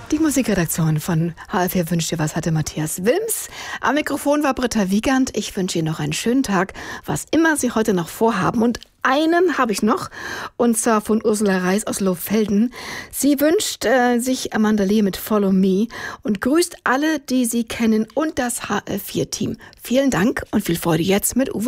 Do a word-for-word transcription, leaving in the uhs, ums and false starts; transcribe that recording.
Die Musikredaktion von H F vier wünscht dir was, hatte Matthias Wilms. Am Mikrofon war Britta Wiegand. Ich wünsche Ihnen noch einen schönen Tag, was immer Sie heute noch vorhaben. Und einen habe ich noch, und zwar von Ursula Reis aus Lohfelden. Sie wünscht äh, sich Amanda Lee mit Follow Me und grüßt alle, die Sie kennen und das H F vier Team. Vielen Dank und viel Freude jetzt mit Uwe